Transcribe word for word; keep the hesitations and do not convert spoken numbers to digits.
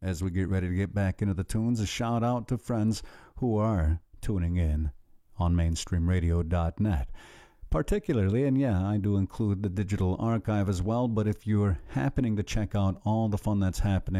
as we get ready to get back into the tunes, a shout out to friends who are tuning in on mainstream radio dot net. Particularly, and yeah, I do include the digital archive as well, but if you're happening to check out all the fun that's happening